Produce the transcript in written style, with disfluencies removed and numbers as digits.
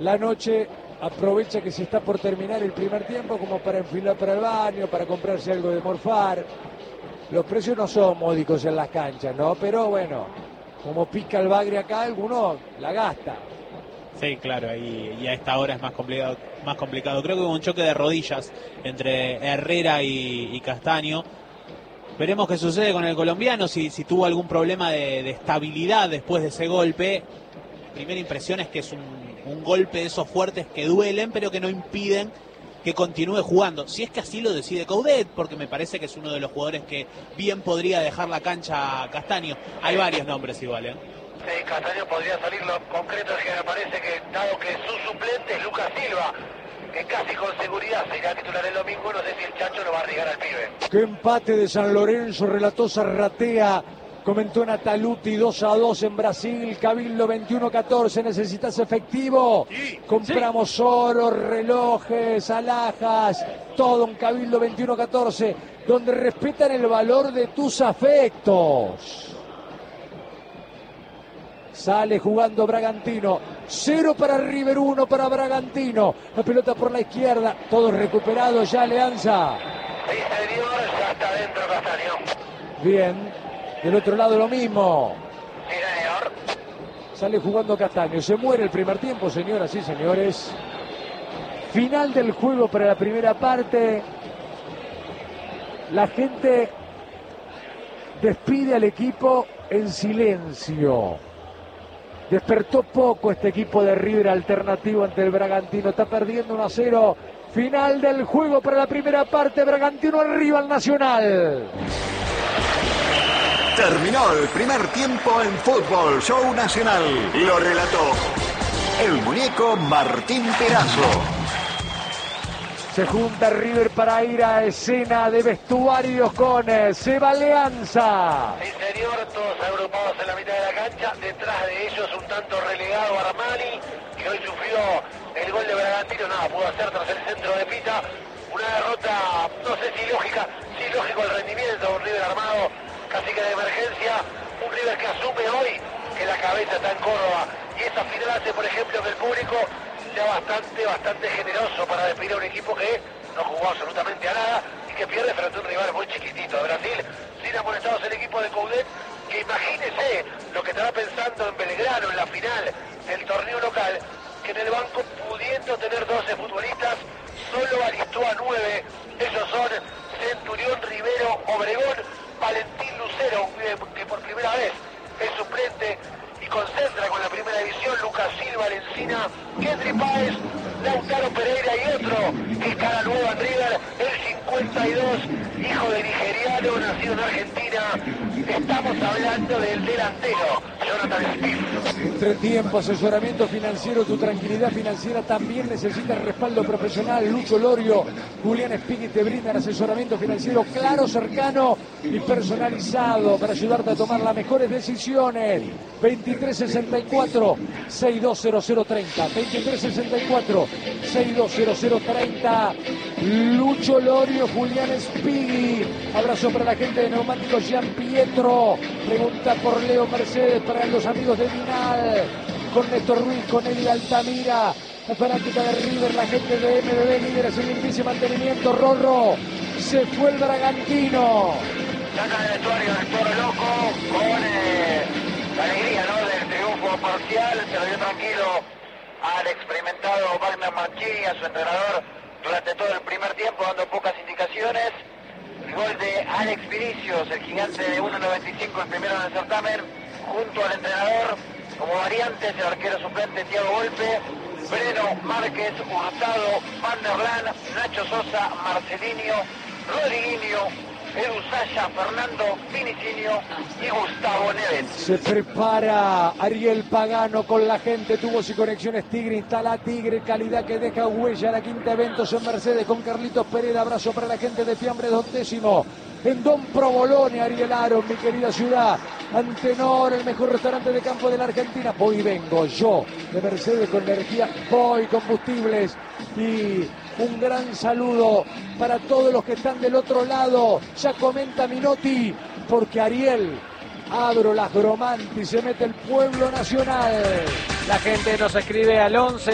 la noche aprovecha que se está por terminar el primer tiempo como para enfilar para el baño, para comprarse algo de morfar. Los precios no son módicos en las canchas, ¿no? Pero bueno, como pica el bagre acá, alguno la gasta. Sí, claro, y a esta hora es más complicado. Creo que hubo un choque de rodillas entre Herrera y Castaño. Veremos qué sucede con el colombiano, si tuvo algún problema de estabilidad después de ese golpe. Primera impresión es que es un golpe de esos fuertes que duelen, pero que no impiden que continúe jugando. Si es que así lo decide Coudet, porque me parece que es uno de los jugadores que bien podría dejar la cancha a Castaño. Hay varios nombres igual, ¿eh? Sí, Castaño podría salir. Lo concreto es que me parece que, dado que su suplente es Lucas Silva, que casi con seguridad será titular el domingo, no sé si el Chacho lo va a arriesgar al pibe. Qué empate de San Lorenzo, relató Zarratea, comentó Nataluti, 2-2 en Brasil, Cabildo 21-14, ¿necesitas efectivo? Sí, compramos sí. Oro, relojes, alhajas, todo un Cabildo 21-14, donde respetan el valor de tus afectos. Sale jugando Bragantino, 0 para River, 1 para Bragantino, la pelota por la izquierda, todo recuperado ya Alianza. Sí, señor, ya está dentro Castaño. Bien, del otro lado lo mismo. Sí, señor. Sale jugando Castaño, se muere el primer tiempo, señoras y señores. Final del juego para la primera parte. La gente despide al equipo en silencio. Despertó poco este equipo de River alternativo ante el Bragantino. Está perdiendo 1-0. Final del juego para la primera parte. Bragantino arriba al Nacional. Terminó el primer tiempo en Fútbol Show Nacional. Lo relató el muñeco Martín Perazo. Se junta River para ir a escena de vestuarios con Seba Alianza. Sí, señor, todos agrupados en la mitad de la cancha. Detrás de ellos un tanto relegado Armani, que hoy sufrió el gol de Bragantino. Nada pudo hacer tras el centro de Pita. Una derrota, no sé si lógica, sí lógico el rendimiento. Un River armado, casi que de emergencia. Un River que asume hoy que la cabeza está en Córdoba. Y esa final hace, por ejemplo, que el público sea bastante generoso para despedir a un equipo que no jugó absolutamente a nada y que pierde frente a un rival muy chiquitito de Brasil. Sin amonestados el equipo de Coudet, que imagínese lo que estará pensando en Belgrano en la final del torneo local, que en el banco, pudiendo tener 12 futbolistas, solo alistó a 9. Ellos son Centurión, Rivero, Obregón, Valentín Lucero, que por primera vez es suplente y concentra con la primera división, Lucas Silva, Lencina, Kendry Páez, Lautaro Pereira y otro que es cara nueva en River, el 52, hijo de nigeriano, nacido en Argentina. Estamos hablando del delantero Jonathan Smith. Entretiempo, asesoramiento financiero, tu tranquilidad financiera también necesita respaldo profesional. Lucho Lorio, Julián Espigui te brindan asesoramiento financiero claro, cercano y personalizado para ayudarte a tomar las mejores decisiones. 2364 620030, 2364 620030. Lucho Lorio, Julián Espigui. Abrazo para la gente de Neumáticos Gian Pietro. Pregunta por Leo Mercedes para los amigos de Vinal. Con Néstor Ruiz, con Eli Altamira. La fanática de River, la gente de MBB, líderes en limpieza y mantenimiento. Rorro, se fue el Bragantino. Saca del vestuario el Toro Loco con la alegría, ¿no?, del triunfo parcial. Se lo dio tranquilo al experimentado Wagner Mancini, a su entrenador, durante todo el primer tiempo, dando pocas indicaciones. El gol de Alex Vinicius, el gigante de 1.95, el primero en el certamen, junto al entrenador, como variantes, el arquero suplente Thiago Volpe, Breno, Márquez, Hurtado, Van der Laan, Nacho Sosa, Marcelinho, Rodriguinho, Edu Saya, Fernando Vinicinio y Gustavo Neves. Se prepara Ariel Pagano con la gente, tubos y conexiones Tigre, instala Tigre, calidad que deja huella. La quinta eventos en Mercedes con Carlitos Pereda. Abrazo para la gente de Fiambres 20. En Don Provolone, Ariel Aro, mi querida ciudad. Antenor, el mejor restaurante de campo de la Argentina. Voy y vengo, yo, de Mercedes con energía, voy combustibles. Y un gran saludo para todos los que están del otro lado. Ya comenta Minotti, porque Ariel, abro las Gromanti, se mete el pueblo nacional. La gente nos escribe al 11